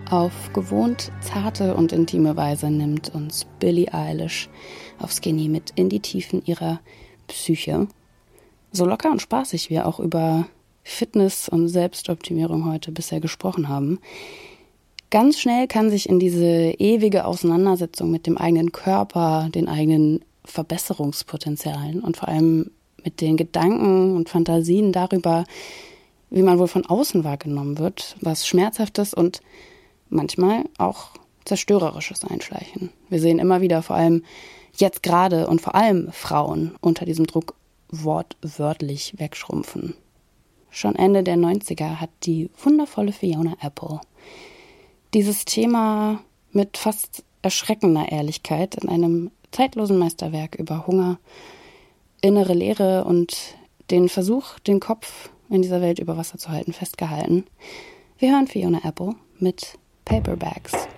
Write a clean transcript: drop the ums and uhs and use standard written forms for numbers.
Auf gewohnt zarte und intime Weise nimmt uns Billie Eilish aufs Knie mit in die Tiefen ihrer Psyche. So locker und spaßig wir auch über Fitness und Selbstoptimierung heute bisher gesprochen haben. Ganz schnell kann sich in diese ewige Auseinandersetzung mit dem eigenen Körper, den eigenen Verbesserungspotenzialen und vor allem mit den Gedanken und Fantasien darüber, wie man wohl von außen wahrgenommen wird, was Schmerzhaftes und manchmal auch Zerstörerisches einschleichen. Wir sehen immer wieder, vor allem jetzt gerade und vor allem Frauen unter diesem Druck wortwörtlich wegschrumpfen. Schon Ende der 90er hat die wundervolle Fiona Apple dieses Thema mit fast erschreckender Ehrlichkeit in einem zeitlosen Meisterwerk über Hunger, innere Leere und den Versuch, den Kopf in dieser Welt über Wasser zu halten, festgehalten. Wir hören Fiona Apple mit Paperbacks.